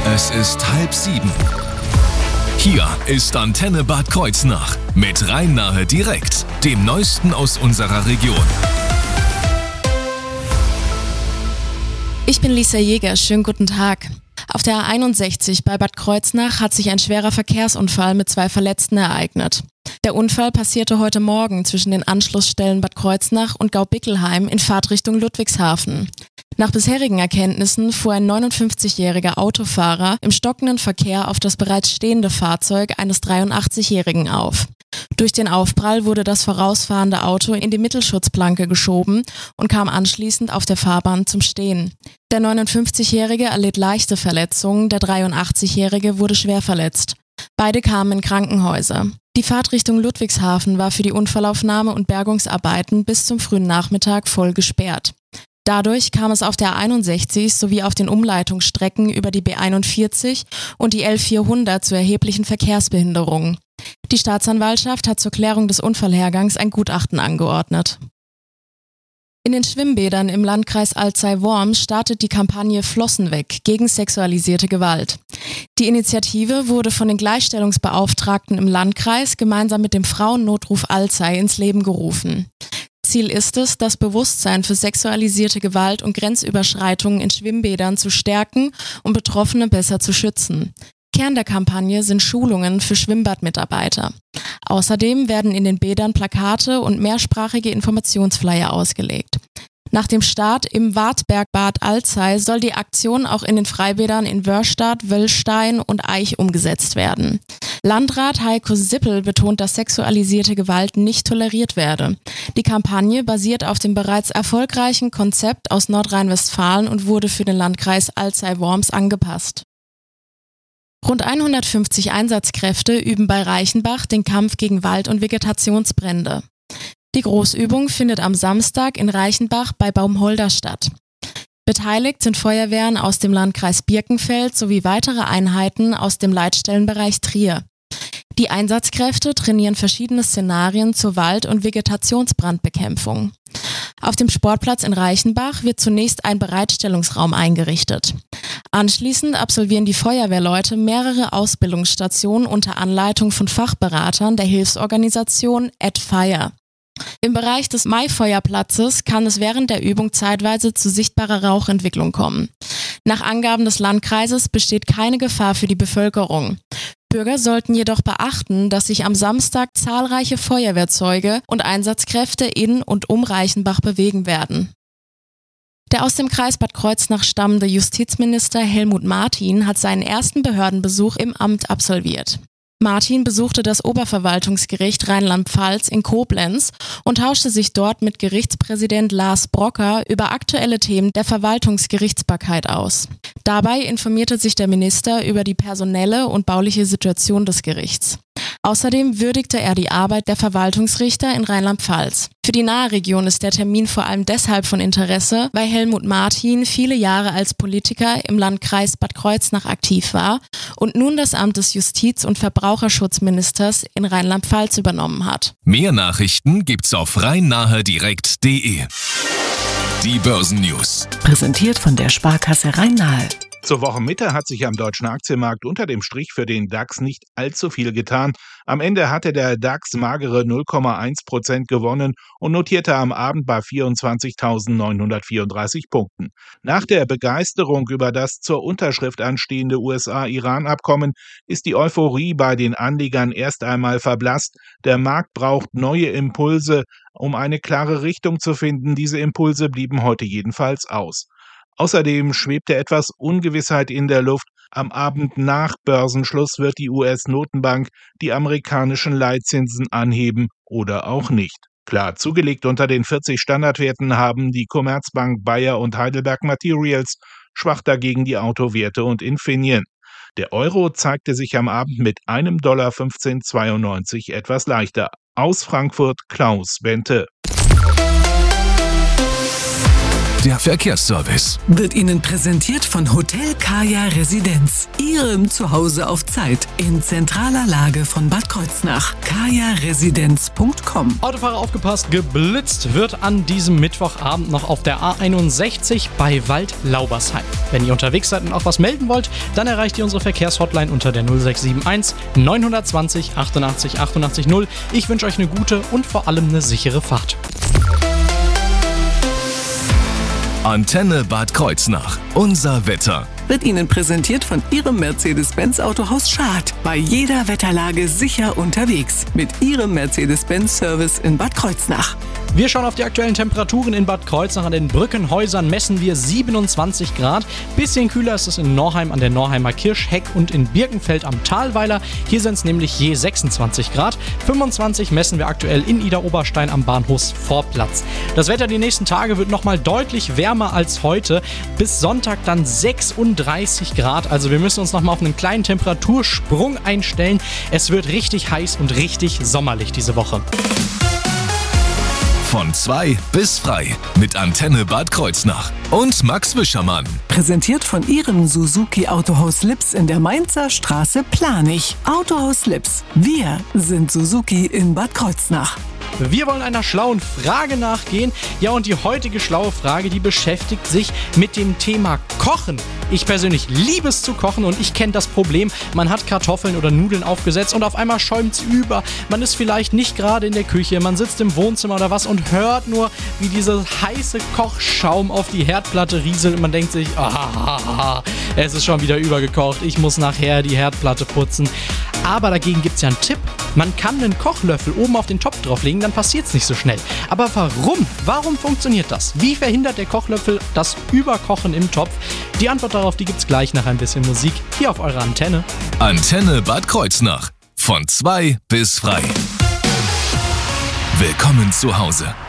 Es ist 6:30. Hier ist Antenne Bad Kreuznach mit Rhein-Nahe direkt, dem Neuesten aus unserer Region. Ich bin Lisa Jäger, schönen guten Tag. Auf der A61 bei Bad Kreuznach hat sich ein schwerer Verkehrsunfall mit 2 Verletzten ereignet. Der Unfall passierte heute Morgen zwischen den Anschlussstellen Bad Kreuznach und Gaubickelheim in Fahrtrichtung Ludwigshafen. Nach bisherigen Erkenntnissen fuhr ein 59-jähriger Autofahrer im stockenden Verkehr auf das bereits stehende Fahrzeug eines 83-Jährigen auf. Durch den Aufprall wurde das vorausfahrende Auto in die Mittelschutzplanke geschoben und kam anschließend auf der Fahrbahn zum Stehen. Der 59-Jährige erlitt leichte Verletzungen, der 83-Jährige wurde schwer verletzt. Beide kamen in Krankenhäuser. Die Fahrt Richtung Ludwigshafen war für die Unfallaufnahme und Bergungsarbeiten bis zum frühen Nachmittag voll gesperrt. Dadurch kam es auf der A61 sowie auf den Umleitungsstrecken über die B41 und die L400 zu erheblichen Verkehrsbehinderungen. Die Staatsanwaltschaft hat zur Klärung des Unfallhergangs ein Gutachten angeordnet. In den Schwimmbädern im Landkreis Alzey-Worms startet die Kampagne Flossen weg gegen sexualisierte Gewalt. Die Initiative wurde von den Gleichstellungsbeauftragten im Landkreis gemeinsam mit dem Frauennotruf Alzey ins Leben gerufen. Ziel ist es, das Bewusstsein für sexualisierte Gewalt und Grenzüberschreitungen in Schwimmbädern zu stärken und Betroffene besser zu schützen. Kern der Kampagne sind Schulungen für Schwimmbadmitarbeiter. Außerdem werden in den Bädern Plakate und mehrsprachige Informationsflyer ausgelegt. Nach dem Start im Wartbergbad Alzey soll die Aktion auch in den Freibädern in Wörstadt, Wöllstein und Aich umgesetzt werden. Landrat Heiko Sippel betont, dass sexualisierte Gewalt nicht toleriert werde. Die Kampagne basiert auf dem bereits erfolgreichen Konzept aus Nordrhein-Westfalen und wurde für den Landkreis Alzey-Worms angepasst. Rund 150 Einsatzkräfte üben bei Reichenbach den Kampf gegen Wald- und Vegetationsbrände. Die Großübung findet am Samstag in Reichenbach bei Baumholder statt. Beteiligt sind Feuerwehren aus dem Landkreis Birkenfeld sowie weitere Einheiten aus dem Leitstellenbereich Trier. Die Einsatzkräfte trainieren verschiedene Szenarien zur Wald- und Vegetationsbrandbekämpfung. Auf dem Sportplatz in Reichenbach wird zunächst ein Bereitstellungsraum eingerichtet. Anschließend absolvieren die Feuerwehrleute mehrere Ausbildungsstationen unter Anleitung von Fachberatern der Hilfsorganisation @Fire. Im Bereich des Maifeuerplatzes kann es während der Übung zeitweise zu sichtbarer Rauchentwicklung kommen. Nach Angaben des Landkreises besteht keine Gefahr für die Bevölkerung. Bürger sollten jedoch beachten, dass sich am Samstag zahlreiche Feuerwehrzeuge und Einsatzkräfte in und um Reichenbach bewegen werden. Der aus dem Kreis Bad Kreuznach stammende Justizminister Helmut Martin hat seinen ersten Behördenbesuch im Amt absolviert. Martin besuchte das Oberverwaltungsgericht Rheinland-Pfalz in Koblenz und tauschte sich dort mit Gerichtspräsident Lars Brocker über aktuelle Themen der Verwaltungsgerichtsbarkeit aus. Dabei informierte sich der Minister über die personelle und bauliche Situation des Gerichts. Außerdem würdigte er die Arbeit der Verwaltungsrichter in Rheinland-Pfalz. Für die nahe Region ist der Termin vor allem deshalb von Interesse, weil Helmut Martin viele Jahre als Politiker im Landkreis Bad Kreuznach aktiv war und nun das Amt des Justiz- und Verbraucherschutzministers in Rheinland-Pfalz übernommen hat. Mehr Nachrichten gibt's auf rheinnahdirekt.de. Die Börsennews. Präsentiert von der Sparkasse Rhein-Nahe. Zur Wochenmitte hat sich am deutschen Aktienmarkt unter dem Strich für den DAX nicht allzu viel getan. Am Ende hatte der DAX magere 0,1% gewonnen und notierte am Abend bei 24.934 Punkten. Nach der Begeisterung über das zur Unterschrift anstehende USA-Iran-Abkommen ist die Euphorie bei den Anlegern erst einmal verblasst. Der Markt braucht neue Impulse, um eine klare Richtung zu finden. Diese Impulse blieben heute jedenfalls aus. Außerdem schwebte etwas Ungewissheit in der Luft. Am Abend nach Börsenschluss wird die US-Notenbank die amerikanischen Leitzinsen anheben oder auch nicht. Klar zugelegt unter den 40 Standardwerten haben die Commerzbank, Bayer und Heidelberg Materials, schwach dagegen die Autowerte und Infineon. Der Euro zeigte sich am Abend mit $1,1592 etwas leichter. Aus Frankfurt Klaus Bente. der Verkehrsservice. Wird Ihnen präsentiert von Hotel Kaya Residenz. Ihrem Zuhause auf Zeit in zentraler Lage von Bad Kreuznach. kajaresidenz.com. Autofahrer aufgepasst, geblitzt wird an diesem Mittwochabend noch auf der A61 bei Waldlaubersheim. Wenn ihr unterwegs seid und auch was melden wollt, dann erreicht ihr unsere Verkehrshotline unter der 0671 920 88 88 0. Ich wünsche euch eine gute und vor allem eine sichere Fahrt. Antenne Bad Kreuznach. Unser Wetter. Wird Ihnen präsentiert von Ihrem Mercedes-Benz Autohaus Schad. Bei jeder Wetterlage sicher unterwegs. Mit Ihrem Mercedes-Benz-Service in Bad Kreuznach. Wir schauen auf die aktuellen Temperaturen in Bad Kreuznach. An den Brückenhäusern messen wir 27 Grad. Bisschen kühler ist es in Norheim an der Norheimer Kirschheck und in Birkenfeld am Talweiler. Hier sind es nämlich je 26 Grad. 25 messen wir aktuell in Idar-Oberstein am Bahnhofsvorplatz. Das Wetter die nächsten Tage wird nochmal deutlich wärmer als heute. Bis Sonntag dann 36 Grad. Also wir müssen uns nochmal auf einen kleinen Temperatursprung einstellen. Es wird richtig heiß und richtig sommerlich diese Woche. Von 2 bis frei mit Antenne Bad Kreuznach und Max Wischermann. Präsentiert von Ihrem Suzuki Autohaus Lips in der Mainzer Straße Planich. Autohaus Lips. Wir sind Suzuki in Bad Kreuznach. Wir wollen einer schlauen Frage nachgehen. Ja, und die heutige schlaue Frage, die beschäftigt sich mit dem Thema Kochen. Ich persönlich liebe es zu kochen und ich kenne das Problem. Man hat Kartoffeln oder Nudeln aufgesetzt und auf einmal schäumt's über. Man ist vielleicht nicht gerade in der Küche, man sitzt im Wohnzimmer oder was und hört nur, wie dieser heiße Kochschaum auf die Herdplatte rieselt und man denkt sich, es ist schon wieder übergekocht, ich muss nachher die Herdplatte putzen. Aber dagegen gibt's ja einen Tipp. Man kann einen Kochlöffel oben auf den Topf drauflegen, dann passiert's nicht so schnell. Aber warum? Warum funktioniert das? Wie verhindert der Kochlöffel das Überkochen im Topf? Die Antwort darauf, die gibt's gleich nach ein bisschen Musik hier auf eurer Antenne. Antenne Bad Kreuznach. Von 2 bis frei. Willkommen zu Hause.